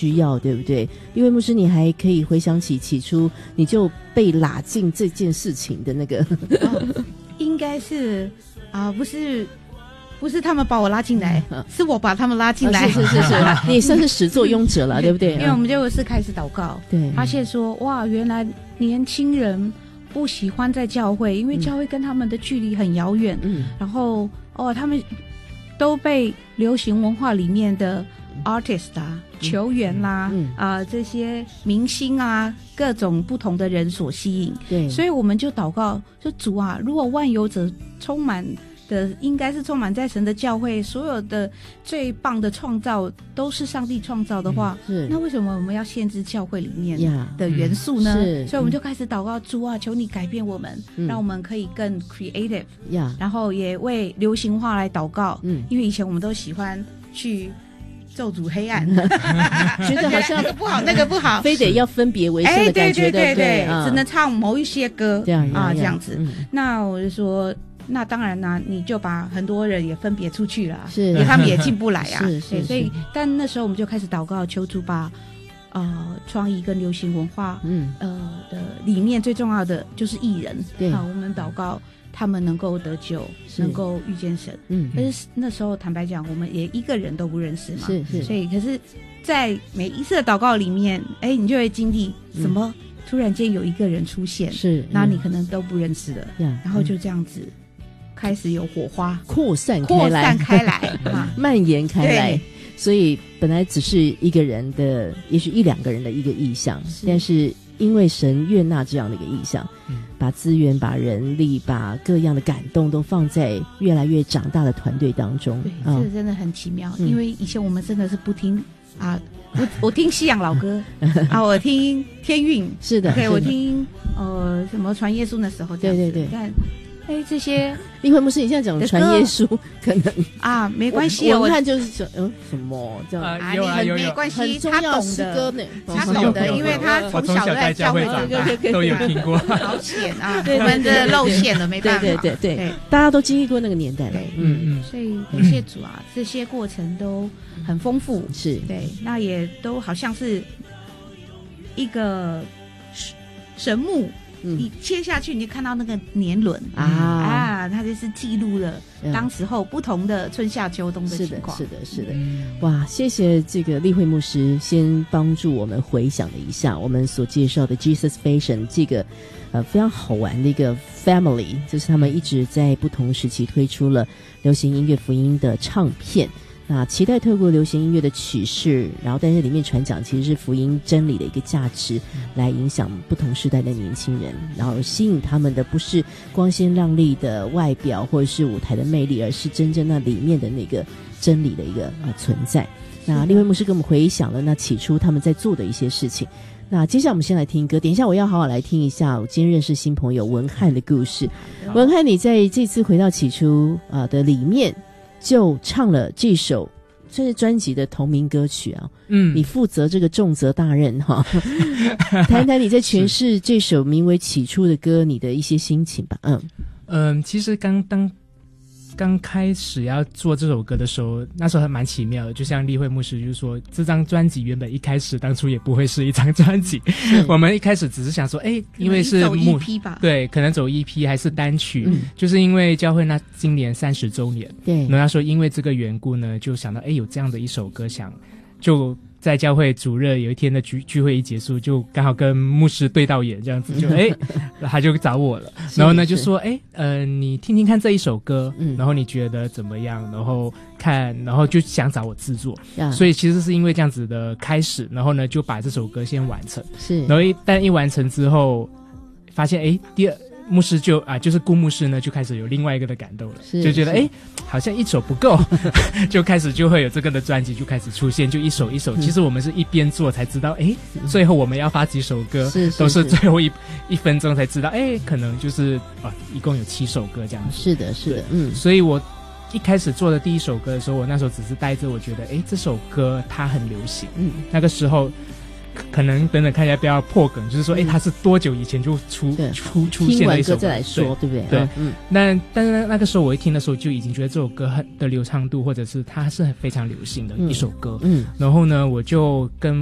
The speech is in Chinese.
需要，对不对？立慧牧师，你还可以回想起起初你就被拉进这件事情的那个应该是不是他们把我拉进来，是我把他们拉进来。 是你算是始作俑者了，对不对？ 因为我们就是开始祷告， 对， 发现说哇，原来年轻人不喜欢在教会，因为教会跟他们的距离很遥远，然后他们都被流行文化里面的 artist 啊、球员啦、这些明星啊，各种不同的人所吸引。对，所以我们就祷告，说主啊，如果万有者充满的应该是充满在神的教会，所有的最棒的创造都是上帝创造的话，那为什么我们要限制教会里面的元素呢？所以我们就开始祷告，主啊，求你改变我们，让我们可以更 creative，然后也为流行化来祷告，因为以前我们都喜欢去咒诅黑暗， 觉得好像那个不好，那个不好， 非得要分别为圣的感觉， 对，只能唱某一些歌，这样子。那我就说，那当然啦，你就把很多人也分别出去了，因为他们也进不来啊。所以，但那时候我们就开始祷告，求主把创意跟流行文化的里面最重要的就是艺人，我们祷告他们能够得救，能够遇见神。但是那时候坦白讲，我们也一个人都不认识嘛，所以可是，在每一次的祷告里面，你就会经历什么？突然间有一个人出现，那你可能都不认识了，然后就这样子开始有火花扩散开来蔓延开来。所以本来只是一个人的，也许一两个人的一个意向，但是因为神悦纳这样的一个意向，把资源、把人力、把各样的感动都放在越来越长大的团队当中。 对，这真的很奇妙，因为以前我们真的是不听我听西洋老歌我听天韵， 是的， 对，我听什么传耶稣的时候，对，但这些立慧牧师，你现在讲传耶稣，可能没关系， 我看就是说什么这样有没关系， 他懂的， 他懂的，因为他从小都在教会长大， 都有听过。 好险啊，我们的露馅了，没办法， 对，大家都经历过那个年代了， 所以感谢主啊，这些过程都很丰富，是对，那也都好像是一个神木。你切下去，你就看到那个年轮它就是记录了当时候不同的春夏秋冬的情况。是的， 哇！谢谢这个立慧牧师，先帮助我们回想了一下我们所介绍的 Jesus Fashion 这个非常好玩的一个 family， 就是他们一直在不同时期推出了流行音乐福音的唱片。那期待透过流行音乐的曲式，然后但是里面传讲其实是福音真理的一个价值，来影响不同时代的年轻人，然后吸引他们的不是光鲜亮丽的外表或者是舞台的魅力，而是真正那里面的那个真理的一个存在。那立慧牧师给我们回想了那起初他们在做的一些事情。那接下来我们先来听歌，等一下我要好好来听一下我今天认识新朋友文翰的故事。文翰，你在这次回到起初的里面就唱了这首算是专辑的同名歌曲啊，你负责这个重责大任哈，谈谈你在诠释这首名为《起初》的歌，你的一些心情吧。 其实刚开始要做这首歌的时候，那时候还蛮奇妙的，就像立慧牧师就是说，这张专辑原本一开始当初也不会是一张专辑，我们一开始只是想说因为是走 EP 吧， 对，可能走 EP 还是单曲，就是因为教会今年30周年，对，然后他说因为这个缘故呢，就想到有这样的一首歌，就在教会主日有一天的聚会一结束，就刚好跟牧师对到眼，这样子就他就找我了，然后呢就说你听听看这一首歌，然后你觉得怎么样？然后就想找我制作，所以其实是因为这样子的开始，然后呢就把这首歌先完成，是，然后但一完成之后，发现第二。牧师就是顾牧师呢，就开始有另外一个的感动了，就觉得好像一首不够，就开始就会有这个的专辑就开始出现，就一首一首。其实我们是一边做才知道，最后我们要发几首歌，都是最后一分钟才知道，可能就是一共有7首歌这样子。是的，所以我一开始做的第一首歌的时候，我那时候只是带着我觉得，这首歌它很流行，那个时候。可能等等看一下不要破梗，就是说它是多久以前就出现的一首歌， 听完歌再来说，对不对？ 对，但是那个时候我一听的时候就已经觉得这首歌的流畅度，或者是它是非常流行的一首歌，然后呢我就跟